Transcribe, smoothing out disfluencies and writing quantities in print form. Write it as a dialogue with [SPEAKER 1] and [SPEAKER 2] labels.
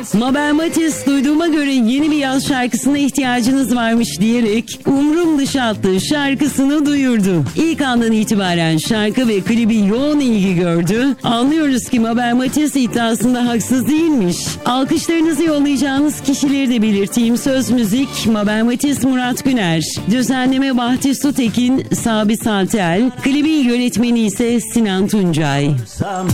[SPEAKER 1] Mabel Matiz duyduğuma göre yeni bir yaz şarkısına ihtiyacınız varmış diyerek Umrum Dışı adlı şarkısını duyurdu. İlk andan itibaren şarkı ve klibi yoğun ilgi gördü. Anlıyoruz ki Mabel Matiz iddiasında haksız değilmiş. Alkışlarınızı yollayacağınız kişileri de belirteyim. Söz müzik Mabel Matiz, Murat Güner. Düzenleme Bahti Sutekin, Sabi Saltel. Klibin yönetmeni ise Sinan Tuncay.